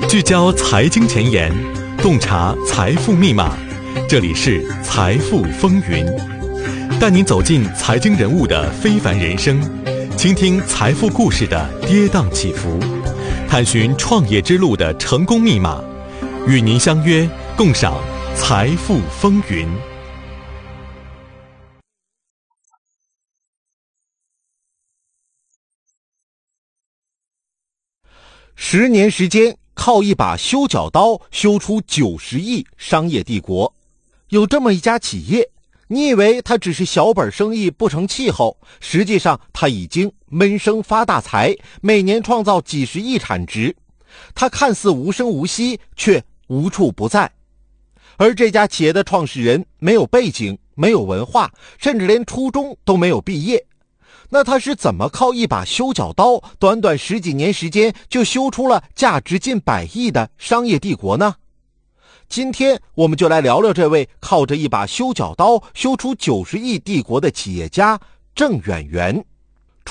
聚焦财经前沿，洞察财富密码。这里是财富风云，带您走进财经人物的非凡人生，倾听财富故事的跌宕起伏，探寻创业之路的成功密码，与您相约共赏财富风云。 10年时间，靠一把修脚刀修出90亿商业帝国。有这么一家企业，你以为它只是小本生意不成气候，实际上它已经闷声发大财，每年创造几十亿产值。它看似无声无息，却无处不在。而这家企业的创始人没有背景，没有文化，甚至连初中都没有毕业。那他是怎么靠一把修脚刀，短短10几年时间就修出了价值近100亿的商业帝国呢？今天我们就来聊聊这位靠着一把修脚刀修出90亿帝国的企业家郑远元。